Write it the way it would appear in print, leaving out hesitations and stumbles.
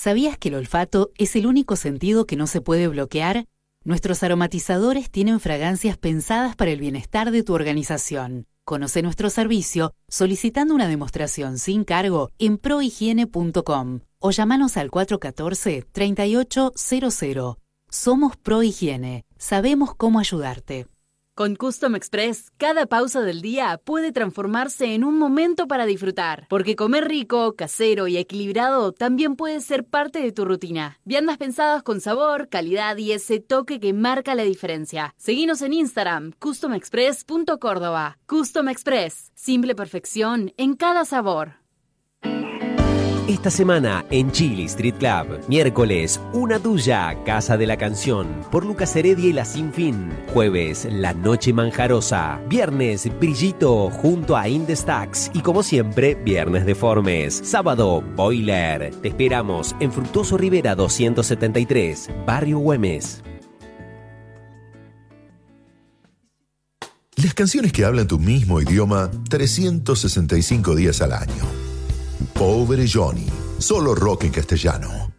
¿Sabías que el olfato es el único sentido que no se puede bloquear? Nuestros aromatizadores tienen fragancias pensadas para el bienestar de tu organización. Conoce nuestro servicio solicitando una demostración sin cargo en prohigiene.com o llámanos al 414-3800. Somos ProHigiene. Sabemos cómo ayudarte. Con Custom Express, cada pausa del día puede transformarse en un momento para disfrutar. Porque comer rico, casero y equilibrado también puede ser parte de tu rutina. Viandas pensadas con sabor, calidad y ese toque que marca la diferencia. Seguinos en Instagram, customexpress.córdoba. Custom Express, simple perfección en cada sabor. Esta semana en Chili Street Club, miércoles, Una Tuya, Casa de la Canción, por Lucas Heredia y La Sinfín. Jueves, La Noche Manjarosa. Viernes, Brillito, junto a Indestax. Y como siempre, Viernes Deformes. Sábado, Boiler. Te esperamos en Fructuoso Rivera 273, Barrio Güemes. Las canciones que hablan tu mismo idioma 365 días al año. Pobre Johnny, solo rock en castellano.